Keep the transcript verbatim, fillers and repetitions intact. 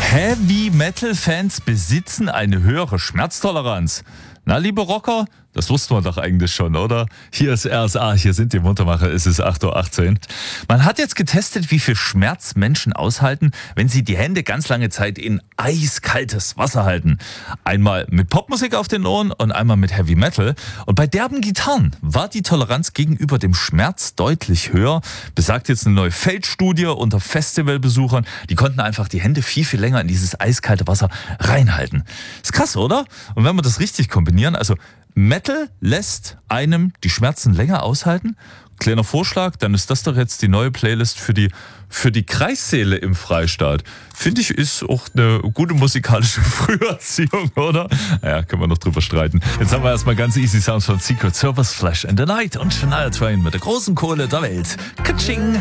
Heavy-Metal-Fans besitzen eine höhere Schmerztoleranz. Na, liebe Rocker, das wussten wir doch eigentlich schon, oder? Hier ist R S A, hier sind die Muntermacher, es ist acht Uhr achtzehn. Man hat jetzt getestet, wie viel Schmerz Menschen aushalten, wenn sie die Hände ganz lange Zeit in eiskaltes Wasser halten. Einmal mit Popmusik auf den Ohren und einmal mit Heavy Metal. Und bei derben Gitarren war die Toleranz gegenüber dem Schmerz deutlich höher. Besagt jetzt eine neue Feldstudie unter Festivalbesuchern. Die konnten einfach die Hände viel, viel länger in dieses eiskalte Wasser reinhalten. Ist krass, oder? Und wenn wir das richtig kombinieren, also Metal lässt einem die Schmerzen länger aushalten. Kleiner Vorschlag, dann ist das doch jetzt die neue Playlist für die, für die Kreissäle im Freistaat. Finde ich, ist auch eine gute musikalische Früherziehung, oder? Naja, können wir noch drüber streiten. Jetzt haben wir erstmal ganz easy Sounds von Secret Service, Flash in the Night und Shania Twain mit der großen Kohle der Welt. Katsching!